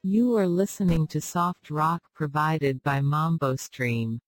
You are listening to soft rock provided by MamboStream.